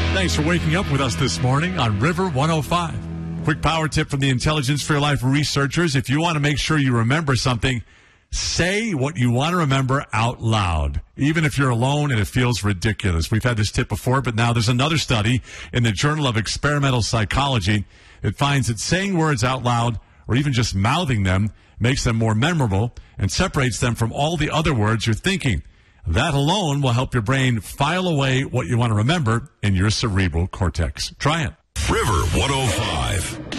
Thanks for waking up with us this morning on River 105. Quick power tip from the Intelligence for Your Life researchers. If you want to make sure you remember something, say what you want to remember out loud, even if you're alone and it feels ridiculous. We've had this tip before, but now there's another study in the Journal of Experimental Psychology that finds that saying words out loud or even just mouthing them makes them more memorable and separates them from all the other words you're thinking. That alone will help your brain file away what you want to remember in your cerebral cortex. Try it. River 105.